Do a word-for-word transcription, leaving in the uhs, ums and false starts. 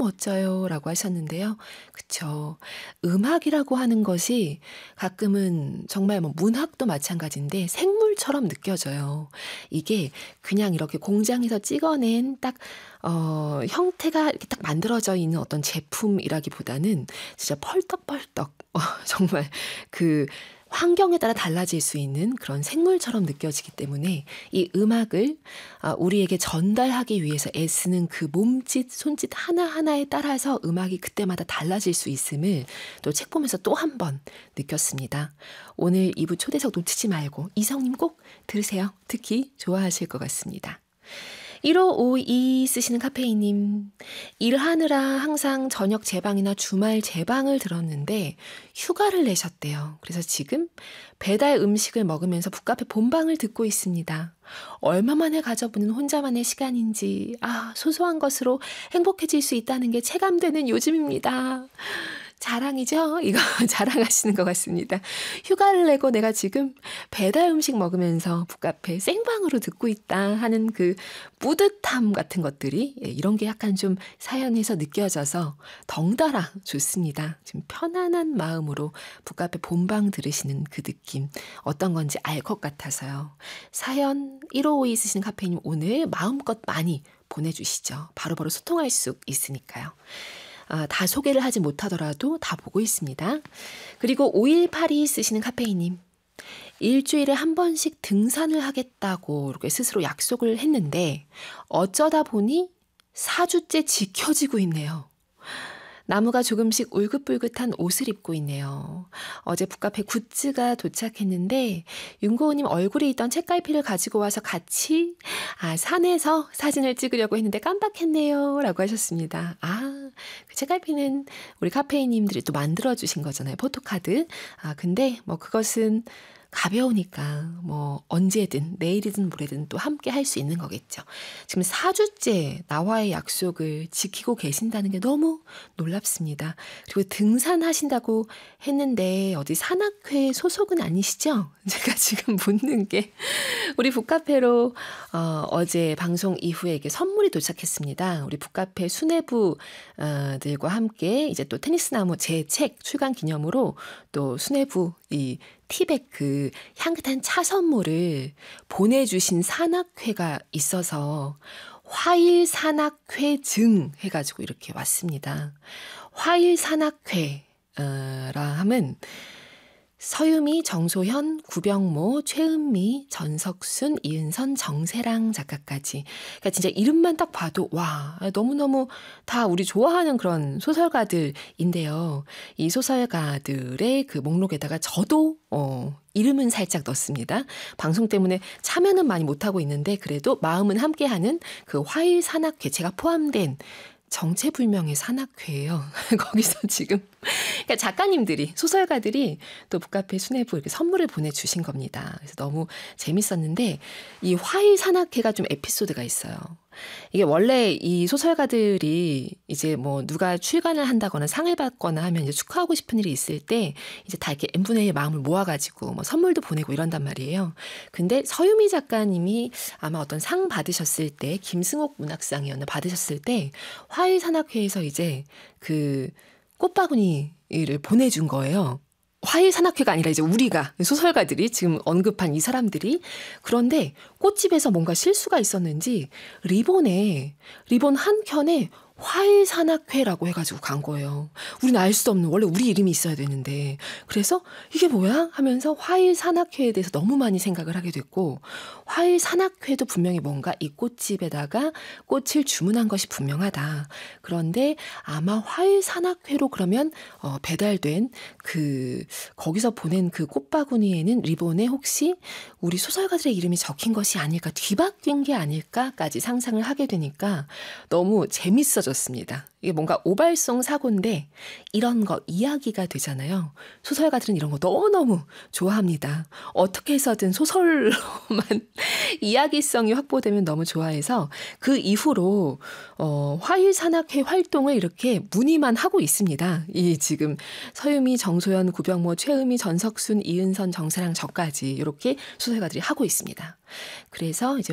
멋져요 라고 하셨는데요. 그쵸. 음악이라고 하는 것이 가끔은 정말 뭐 문학도 마찬가지인데 생물처럼 느껴져요. 이게 그냥 이렇게 공장에서 찍어낸 딱 어, 형태가 이렇게 딱 만들어져 있는 어떤 제품이라기보다는 진짜 펄떡펄떡 어, 정말 그 환경에 따라 달라질 수 있는 그런 생물처럼 느껴지기 때문에 이 음악을 우리에게 전달하기 위해서 애쓰는 그 몸짓, 손짓 하나하나에 따라서 음악이 그때마다 달라질 수 있음을 또 책 보면서 또 한 번 느꼈습니다. 오늘 이 부 초대석 놓치지 말고 이성님 꼭 들으세요. 특히 좋아하실 것 같습니다. 일오오이 쓰시는 카페인님, 일하느라 항상 저녁 제방이나 주말 제방을 들었는데 휴가를 내셨대요. 그래서 지금 배달 음식을 먹으면서 북카페 본방을 듣고 있습니다. 얼마 만에 가져보는 혼자만의 시간인지 아 소소한 것으로 행복해질 수 있다는 게 체감되는 요즘입니다. 자랑이죠? 이거 자랑하시는 것 같습니다. 휴가를 내고 내가 지금 배달 음식 먹으면서 북카페 생방으로 듣고 있다 하는 그 뿌듯함 같은 것들이 이런 게 약간 좀 사연에서 느껴져서 덩달아 좋습니다. 지금 편안한 마음으로 북카페 본방 들으시는 그 느낌 어떤 건지 알 것 같아서요. 사연 일오오이 쓰시는 카페님 오늘 마음껏 많이 보내주시죠. 바로바로 소통할 수 있으니까요. 아, 다 소개를 하지 못하더라도 다 보고 있습니다. 그리고 오일팔이 쓰시는 카페이님. 일주일에 한 번씩 등산을 하겠다고 이렇게 스스로 약속을 했는데 어쩌다 보니 사 주째 지켜지고 있네요. 나무가 조금씩 울긋불긋한 옷을 입고 있네요. 어제 북카페 굿즈가 도착했는데 윤고은님 얼굴에 있던 책갈피를 가지고 와서 같이 아 산에서 사진을 찍으려고 했는데 깜빡했네요 라고 하셨습니다. 아, 그 책갈피는 우리 카페이님들이 또 만들어주신 거잖아요. 포토카드. 아 근데 뭐 그것은 가벼우니까 뭐 언제든 내일이든 모레든 또 함께 할 수 있는 거겠죠. 지금 사 주째 나와의 약속을 지키고 계신다는 게 너무 놀랍습니다. 그리고 등산하신다고 했는데 어디 산악회 소속은 아니시죠? 제가 지금 묻는 게 우리 북카페로 어, 어제 방송 이후에 이렇게 선물이 도착했습니다. 우리 북카페 수뇌부들과 함께 이제 또 테니스나무 제 책 출간 기념으로 또 수뇌부 이 티백 그 향긋한 차 선물을 보내주신 산악회가 있어서 화일 산악회 증 해가지고 이렇게 왔습니다. 화일 산악회라 하면 서유미, 정소현, 구병모, 최은미, 전석순, 이은선, 정세랑 작가까지. 그러니까 진짜 이름만 딱 봐도 와 너무너무 다 우리 좋아하는 그런 소설가들인데요. 이 소설가들의 그 목록에다가 저도 어, 이름은 살짝 넣습니다. 방송 때문에 참여는 많이 못하고 있는데 그래도 마음은 함께하는 그 화일 산악회 제가 포함된 정체불명의 산악회예요. 거기서 지금 그러니까 작가님들이 소설가들이 또 북카페 수뇌부 이렇게 선물을 보내주신 겁니다. 그래서 너무 재밌었는데 이 화일 산악회가 좀 에피소드가 있어요. 이게 원래 이 소설가들이 이제 뭐 누가 출간을 한다거나 상을 받거나 하면 이제 축하하고 싶은 일이 있을 때 이제 다 이렇게 엠분의 일의 마음을 모아가지고 뭐 선물도 보내고 이런단 말이에요. 근데 서유미 작가님이 아마 어떤 상 받으셨을 때 김승옥 문학상이었나 받으셨을 때 화일 산악회에서 이제 그 꽃바구니를 보내준 거예요. 화일 산악회가 아니라 이제 우리가 소설가들이 지금 언급한 이 사람들이 그런데 꽃집에서 뭔가 실수가 있었는지 리본에 리본 한 켠에 화일 산악회라고 해가지고 간 거예요. 우리는 알 수 없는 원래 우리 이름이 있어야 되는데 그래서 이게 뭐야 하면서 화일 산악회에 대해서 너무 많이 생각을 하게 됐고 화일 산악회도 분명히 뭔가 이 꽃집에다가 꽃을 주문한 것이 분명하다. 그런데 아마 화일 산악회로 그러면 어, 배달된 그 거기서 보낸 그 꽃바구니에는 리본에 혹시 우리 소설가들의 이름이 적힌 것이 아닐까 뒤바뀐 게 아닐까까지 상상을 하게 되니까 너무 재밌어졌어요. 습니다. 이게 뭔가 오발성 사고인데 이런 거 이야기가 되잖아요. 소설가들은 이런 거 너무너무 좋아합니다. 어떻게 해서든 소설로만 이야기성이 확보되면 너무 좋아해서 그 이후로 어, 화일 산악회 활동을 이렇게 문의만 하고 있습니다. 이 지금 서유미, 정소연, 구병모, 최은미, 전석순, 이은선, 정세랑 저까지 이렇게 소설가들이 하고 있습니다. 그래서 이제